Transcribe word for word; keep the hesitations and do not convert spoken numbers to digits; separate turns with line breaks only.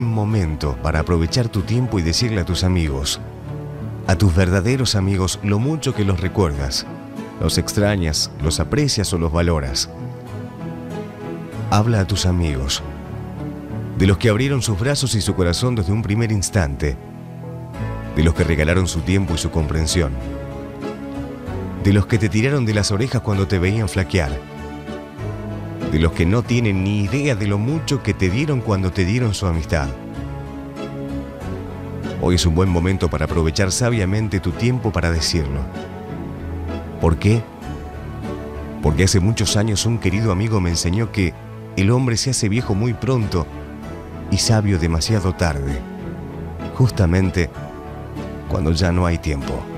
Momento para aprovechar tu tiempo y decirle a tus amigos, a tus verdaderos amigos, lo mucho que los recuerdas, los extrañas, los aprecias o los valoras. Habla a tus amigos, de los que abrieron sus brazos y su corazón desde un primer instante, de los que regalaron su tiempo y su comprensión, de los que te tiraron de las orejas cuando te veían flaquear, de los que no tienen ni idea de lo mucho que te dieron cuando te dieron su amistad. Hoy es un buen momento para aprovechar sabiamente tu tiempo para decirlo. ¿Por qué? Porque hace muchos años un querido amigo me enseñó que el hombre se hace viejo muy pronto y sabio demasiado tarde, justamente cuando ya no hay tiempo.